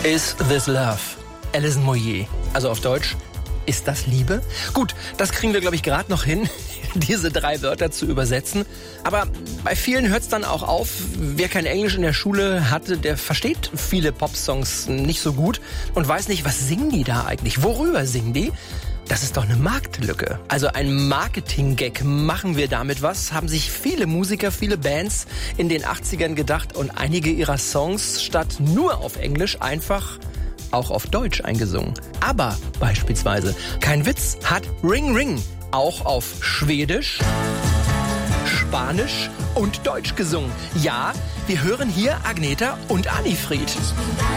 Is This Love? Alison Moyet. Also auf Deutsch, ist das Liebe? Gut, das kriegen wir, glaube ich, gerade noch hin, diese 3 Wörter zu übersetzen. Aber bei vielen hört es dann auch auf. Wer kein Englisch in der Schule hatte, der versteht viele Popsongs nicht so gut und weiß nicht, was singen die da eigentlich? Worüber singen die? Das ist doch eine Marktlücke. Also ein Marketing-Gag. Machen wir damit was? Haben sich viele Musiker, viele Bands in den 80ern gedacht und einige ihrer Songs statt nur auf Englisch einfach auch auf Deutsch eingesungen. Aber beispielsweise, kein Witz, hat Ring Ring auch auf Schwedisch, Spanisch und Deutsch gesungen. Ja, wir hören hier Agnetha und Anni-Fried.